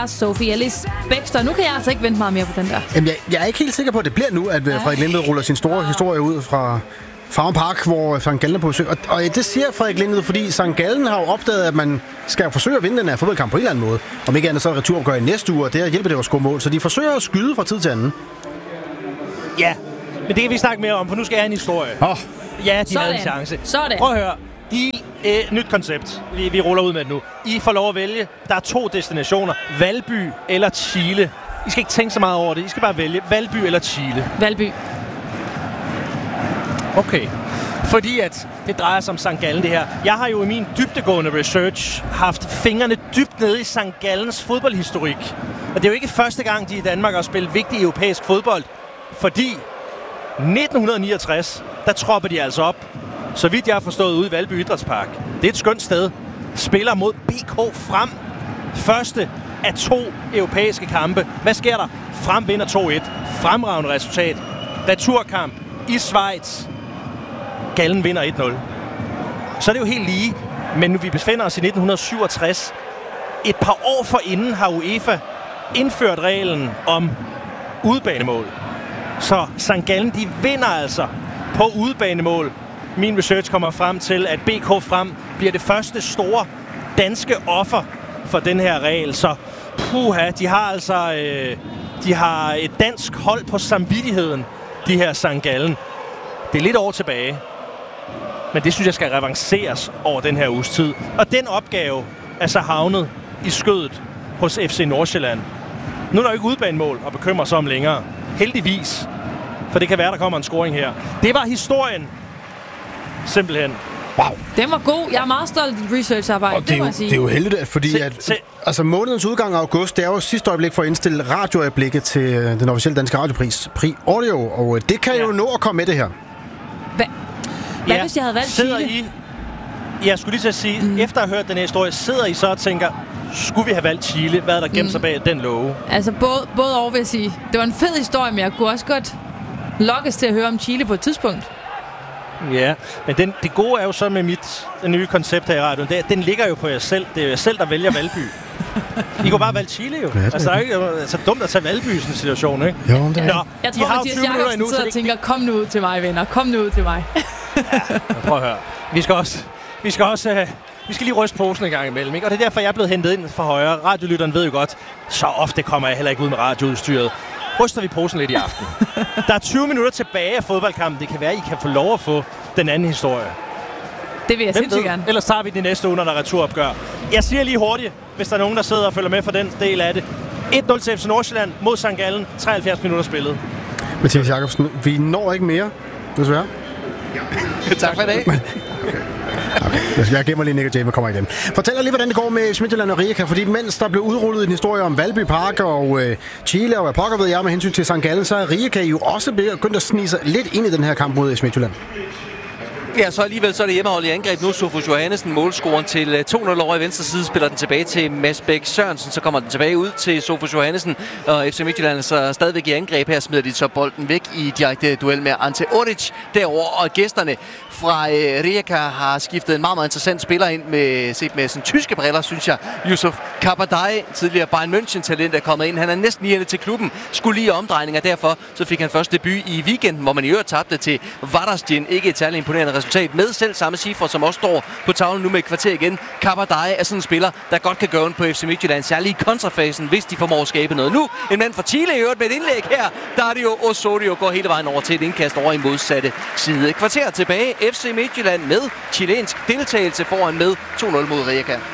fra Sophie Ellis Bextor. Nu kan jeg altså ikke vente meget mere på den der. Jamen, jeg er ikke helt sikker på, at det bliver nu, at Frederik Lindved ruller sin store historie ud fra Farum Park, hvor St. Gallen er på besøg. Og det siger Frederik Lindved, fordi St. Gallen har jo opdaget, at man skal forsøge at vinde den her fodboldkamp på en eller anden måde. Om ikke andet så er returopgør i næste uge, og det hjælper det at score mål. Så de forsøger at skyde fra tid til anden. Ja, men det kan vi snakke mere om, for nu skal jeg have en historie. Ja, de havde en chance. Sådan. Prøv at høre. Nyt koncept. Vi ruller ud med det nu. I får lov at vælge. Der er 2 destinationer. Valby eller Chile. I skal ikke tænke så meget over det. I skal bare vælge. Valby eller Chile. Valby. Okay. Fordi at det drejer sig om St. Gallen, det her. Jeg har jo i min dybdegående research haft fingrene dybt nede i St. Gallens fodboldhistorik. Og det er jo ikke første gang, de i Danmark har spillet vigtig europæisk fodbold. Fordi 1969, der tropper de altså op, så vidt jeg har forstået, ude i Valby Idrætspark. Det er et skønt sted. Spiller mod BK Frem. Første af 2 europæiske kampe. Hvad sker der? Frem vinder 2-1. Fremragende resultat. Returkamp i Schweiz. Gallen vinder 1-0. Så er det jo helt lige. Men nu vi befinder os i 1967. Et par år forinden har UEFA indført reglen om udebanemål. Så St. Gallen, de vinder altså på udebanemål. Min research kommer frem til, at BK Frem bliver det første store danske offer for den her regel. Så puha, de har altså de har et dansk hold på samvittigheden, de her St. Gallen. Det er lidt år tilbage, men det synes jeg skal revanceres over den her uges tid. Og den opgave er så havnet i skødet hos FC Nordsjælland. Nu er der jo ikke udebanemål at bekymre sig om længere. Heldigvis. For det kan være, der kommer en scoring her. Det var historien. Simpelthen. Wow. Den var god. Jeg er meget stolt af dit researcharbejde, det må jeg sige. Det er jo heldigt, fordi altså månedens udgang af august, det er jo sidste øjeblik for at indstille radioøjeblikket til den officielle danske radiopris, Prix Audio, og det kan jo nå at komme med det her. Hvad hvis jeg havde valgt Chile? Jeg skulle lige til at sige, efter at have hørt den her historie, sidder I så og tænker, skulle vi have valgt Chile? Hvad er der gemt sig bag den love? Altså både over vil jeg sige. Det var en fed historie, men jeg kunne også godt lokkes til at høre om Chile på et tidspunkt. Ja, men det gode er jo så med mit nye koncept her i radioen, den ligger jo på jer selv. Det er jo jer selv, der vælger Valby. I kunne bare valge Chile jo. Altså, der er ikke så dumt at tage Valby i sådan en situation, ikke? Jo, det er. Nå, jeg tror, Mathias Jakobsen sidder og tænker, kom nu ud til mig, venner. Kom nu ud til mig. Ja, prøv at høre. Vi skal lige ryste posen en gang imellem, ikke? Og det er derfor, jeg er blevet hentet ind fra højre. Radiolytteren ved jo godt, så ofte kommer jeg heller ikke ud med radioudstyret. Ryster vi posen lidt i aften. Der er 20 minutter tilbage af fodboldkampen. Det kan være, I kan få lov at få den anden historie. Det vil jeg sindssygt gerne. Ellers tager vi det næste uge, når der er returopgør. Jeg siger lige hurtigt, hvis der er nogen, der sidder og følger med for den del af det. 1-0 til FC Nordsjælland mod St. Gallen. 73 minutter spillet. Mathias Jakobsen, vi når ikke mere, desværre. Tak for i dag. Okay. Jeg gemmer lige Nick og Jamie kommer igen. Fortæl lige, hvordan det går med Midtjylland og Rijeka, fordi mens der blev udrullet en historie om Valby Park og Chile og hvad pokker ved jeg med hensyn til St. Gallen, så er Rijeka jo også begyndt at snige sig lidt ind i den her kamp mod Midtjylland. Ja, så alligevel så er det hjemmehold i angreb nu. Sofus Johannesen, målscoren til 2-0 over i venstre side, spiller den tilbage til Mads Bæk Sørensen. Så kommer den tilbage ud til Sofus Johannesen, og FC Midtjylland så stadigvæk i angreb. Her smider de så bolden væk i direkte duel med Ante Oric derover. Og gæsterne fra Rijeka har skiftet en meget, meget interessant spiller ind set med sådan tyske briller, synes jeg. Yusuf Kabadai, tidligere Bayern München-talent, er kommet ind. Han er næsten lige til klubben, skulle lige omdrejninger. Derfor så fik han først debut i weekenden, hvor man i øvrigt tabte til Vardasjin. Ikke et særligt imponerende resultat med selv samme cifre, som også står på tavlen nu med et kvarter igen. Kabadai er sådan en spiller, der godt kan gøre på FC Midtjylland, særligt i kontrafasen, hvis de formår at skabe noget. Nu en mand fra Chile i øvrigt med et indlæg her. Dario Osorio går hele vejen over til et indkast over i modsatte side. Et kvarter tilbage. FC Midtjylland med chilensk deltagelse foran med 2-0 mod Rijeka.